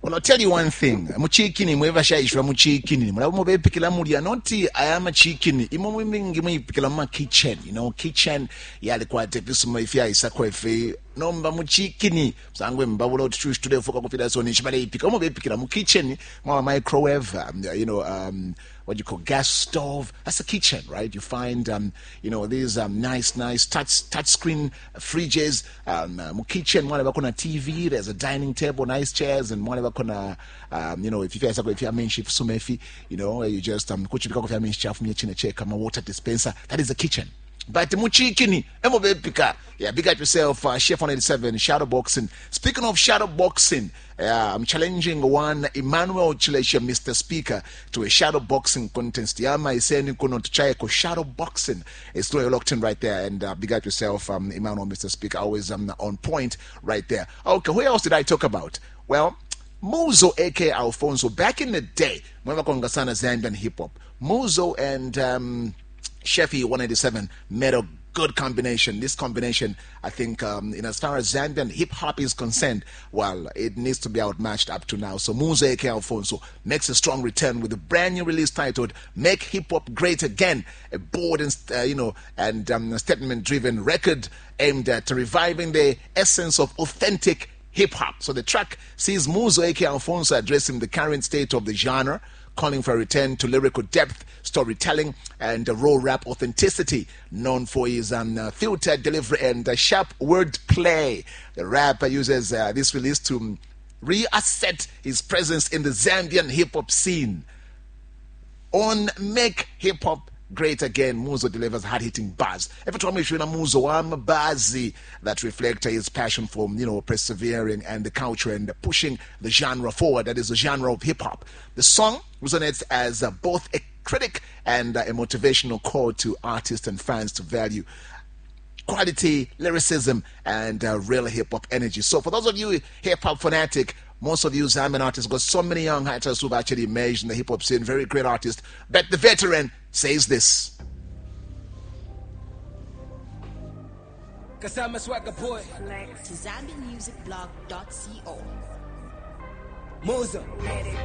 Well, I'll tell you one thing. Muchikini mweva shaishwa muchikini. Mulabu pikila mulia noti ayama chikini. Imo mingi pikila ma kitchen. You know, kitchen yalikuwa tepisu ifya isakwa ife. Nomba muchikini. Sangwe mbawulo tuchu today foka kufida so nishibale ipika. Mo pikila mu kitchen. Mwa microwave. What you call gas stove. That's a kitchen, right? You find these nice touch screen fridges. Mu kitchen mwale bakona TV. There's a dining table, nice chairs, and mwale bakona if you are main shift sumefi, you just kuchipika kwa main chef mnyechine check kama water dispenser. That is a kitchen. But muchikini, pika. Yeah, big up yourself, Chef 187, shadow boxing. Speaking of shadow boxing, I'm challenging one Emmanuel Chilesha, Mr. Speaker, to a shadow boxing contest. Yama is saying kuno to try shadow boxing. It's still locked in right there, and big up yourself, Emmanuel, Mr. Speaker, always on point right there. Okay, who else did I talk about? Well, Muzo, aka Alfonso, back in the day, when we were Kongasana Zambian hip hop, Muzo and Shefi 187 made a good combination. This combination, I think, in as far as Zambian hip hop is concerned, well, it needs to be outmatched up to now. So Muzo aka Alfonso makes a strong return with a brand new release titled "Make Hip Hop Great Again," a bold and statement-driven record aimed at reviving the essence of authentic hip-hop. So the track sees Muzo aka Alfonso addressing the current state of the genre, calling for a return to lyrical depth, storytelling, and raw rap authenticity, known for his filtered delivery and sharp wordplay. The rapper uses this release to reassert his presence in the Zambian hip-hop scene. On Make Hip-Hop Great Again, Muzo delivers hard-hitting bars. Every time you showing Muzo, I'm a bazi that reflect his passion for, persevering and the culture and pushing the genre forward. That is the genre of hip-hop. The song resonates as both a critic and a motivational call to artists and fans to value quality, lyricism, and real hip-hop energy. So for those of you hip-hop fanatic, most of you Zambian artists got so many young artists who've actually emerged in the hip-hop scene, very great artists. But the veteran says this. Kasama Swagger Boy. ZambianMusicBlog.co. Muzo.